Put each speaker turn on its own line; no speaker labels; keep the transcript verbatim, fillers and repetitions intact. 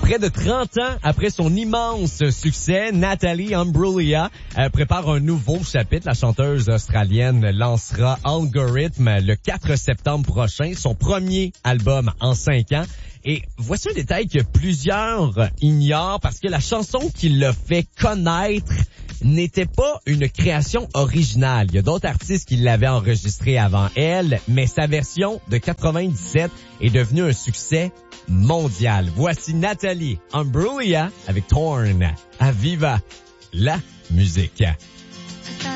Près de trente ans après son immense succès, Natalie Imbruglia euh, prépare un nouveau chapitre. La chanteuse australienne lancera Algorithm le quatre septembre prochain, son premier album en cinq ans. Et voici un détail que plusieurs ignorent parce que la chanson qui l'a fait connaître n'était pas une création originale. Il y a d'autres artistes qui l'avaient enregistrée avant elle, mais sa version de quatre-vingt-dix-sept est devenue un succès mondial. Voici Natalie Imbruglia avec Torn. À Viva la musique.
I